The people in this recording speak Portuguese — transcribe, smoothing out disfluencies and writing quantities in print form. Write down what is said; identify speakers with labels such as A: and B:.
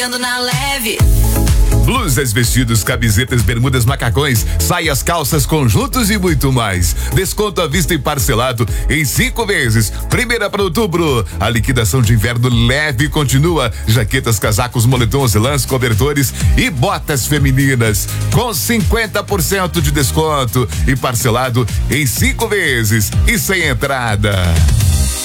A: Ando na leve.
B: Blusas, vestidos, camisetas, bermudas, macacões, saias, calças, conjuntos e muito mais. Desconto à vista e parcelado em 5 vezes. 1ª para outubro. A liquidação de inverno leve continua. Jaquetas, casacos, moletons, lãs, cobertores e botas femininas com 50% de desconto e parcelado em 5 vezes e sem entrada.